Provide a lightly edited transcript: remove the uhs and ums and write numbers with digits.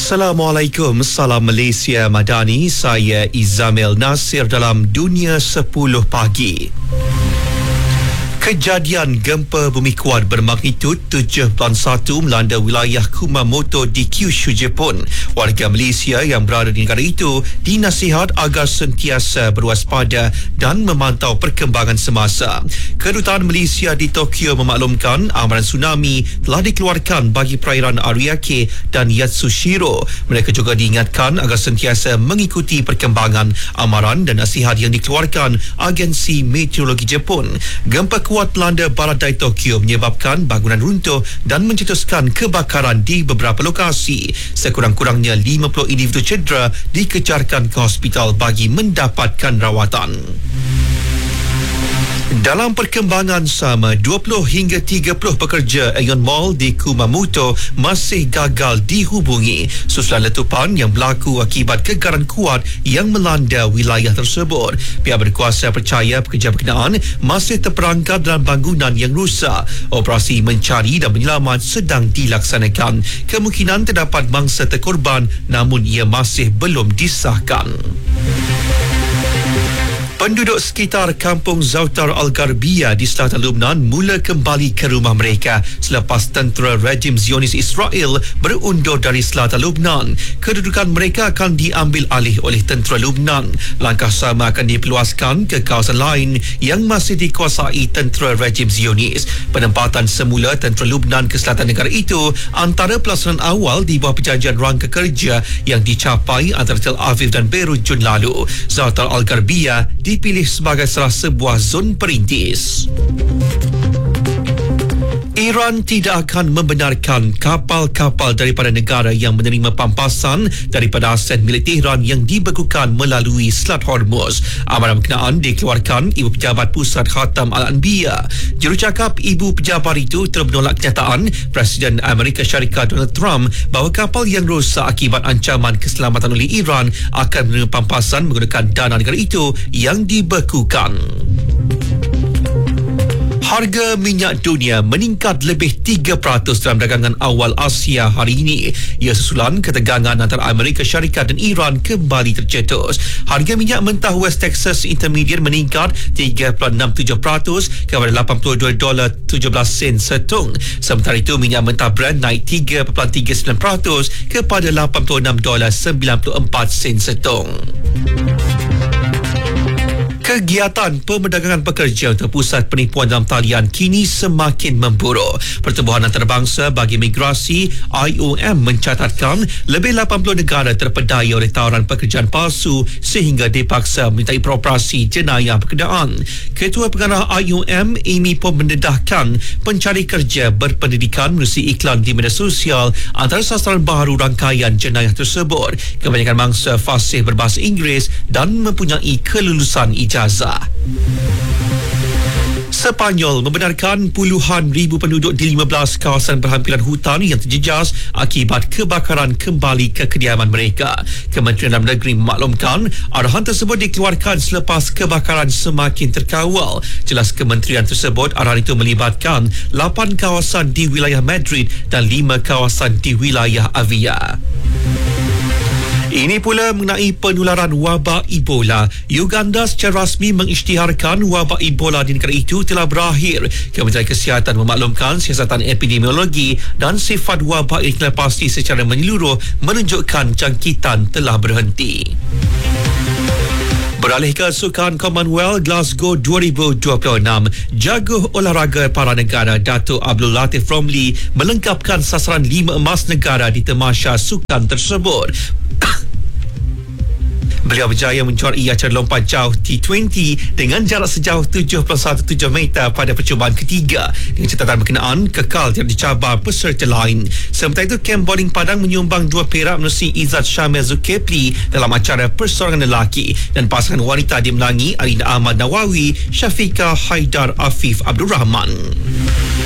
Assalamualaikum, salam Malaysia Madani. Saya Izamil Nasir dalam Dunia 10 Pagi. Kejadian gempa bumi kuat bermagnitud 7.1 melanda wilayah Kumamoto di Kyushu, Jepun. Warga Malaysia yang berada di negara itu dinasihat agar sentiasa berwaspada dan memantau perkembangan semasa. Kedutaan Malaysia di Tokyo memaklumkan amaran tsunami telah dikeluarkan bagi perairan Ariake dan Yatsushiro. Mereka juga diingatkan agar sentiasa mengikuti perkembangan amaran dan nasihat yang dikeluarkan Agensi Meteorologi Jepun. Gempa kuat melanda barat dari Tokyo menyebabkan bangunan runtuh dan mencetuskan kebakaran di beberapa lokasi. Sekurang-kurangnya 50 individu cedera dikejarkan ke hospital bagi mendapatkan rawatan. Dalam perkembangan sama, 20 hingga 30 pekerja Aeon Mall di Kumamoto masih gagal dihubungi susulan letupan yang berlaku akibat gegaran kuat yang melanda wilayah tersebut. Pihak berkuasa percaya pekerja berkenaan masih terperangkap dalam bangunan yang rusak. Operasi mencari dan menyelamat sedang dilaksanakan. Kemungkinan terdapat mangsa terkorban, namun ia masih belum disahkan. Penduduk sekitar kampung Zautar Al-Gharbiyah di selatan Lebanon mula kembali ke rumah mereka selepas tentera rejim Zionis Israel berundur dari selatan Lebanon. Kedudukan mereka akan diambil alih oleh tentera Lebanon. Langkah sama akan diperluaskan ke kawasan lain yang masih dikuasai tentera rejim Zionis. Penempatan semula tentera Lebanon ke selatan negara itu antara pelaksanaan awal di bawah perjanjian rangka kerja yang dicapai antara Tel Aviv dan Beirut Jun lalu. Zautar Al-Gharbiyah dipilih sebagai salah sebuah zon perintis. Iran tidak akan membenarkan kapal-kapal daripada negara yang menerima pampasan daripada aset milik Tehran yang dibekukan melalui Selat Hormuz. Amaran berkenaan dikeluarkan Ibu Pejabat Pusat Khatam Al-Anbiya. Jurucakap Ibu Pejabat itu telah menolak kenyataan Presiden Amerika Syarikat Donald Trump bahawa kapal yang rosak akibat ancaman keselamatan oleh Iran akan menerima pampasan menggunakan dana negara itu yang dibekukan. Harga minyak dunia meningkat lebih 3% dalam dagangan awal Asia hari ini. Ia susulan ketegangan antara Amerika Syarikat dan Iran kembali tercetus. Harga minyak mentah West Texas Intermediate meningkat 3.67% kepada $82.17 setung. Sementara itu, minyak mentah Brent naik 3.39% kepada $86.94 setung. Kegiatan perdagangan pekerja untuk pusat penipuan dalam talian kini semakin memburuk. Pertubuhan antarabangsa bagi migrasi IOM mencatatkan lebih 80 negara terpedaya oleh tawaran pekerjaan palsu sehingga dipaksa memintai peroperasi jenayah pekerjaan. Ketua Pengarah IOM Amy pun mendedahkan pencari kerja berpendidikan menerusi iklan di media sosial antara sasaran baru rangkaian jenayah tersebut. Kebanyakan mangsa fasih berbahasa Inggeris dan mempunyai kelulusan ijazah. Sepanyol membenarkan puluhan ribu penduduk di 15 kawasan berhampiran hutan yang terjejas akibat kebakaran kembali ke kediaman mereka. Kementerian Dalam Negeri memaklumkan arahan tersebut dikeluarkan selepas kebakaran semakin terkawal. Jelas kementerian tersebut arahan itu melibatkan 8 kawasan di wilayah Madrid dan 5 kawasan di wilayah Avia. Ini pula mengenai penularan wabak Ebola. Uganda secara rasmi mengisytiharkan wabak Ebola di negara itu telah berakhir. Kementerian Kesihatan memaklumkan siasatan epidemiologi dan sifat wabak yang telah pasti secara menyeluruh menunjukkan jangkitan telah berhenti. Beralih ke Sukan Commonwealth Glasgow 2026, jago olahraga para negara Dato' Abdul Latif Romli melengkapkan sasaran 5 emas negara di tamasya sukan tersebut. Beliau berjaya menjuarai acara lompat jauh T20 dengan jarak sejauh 7.17 meter pada percubaan ketiga. Dengan catatan berkenaan, kekal tidak dicabar peserta lain. Sementara itu, kem bowling padang menyumbang 2 perak menerusi Izzat Syamil Zulkifli dalam acara persorangan lelaki, dan pasangan wanita dimenangi Alina Ahmad Nawawi, Syafiqah Haidar Afif Abdul Rahman.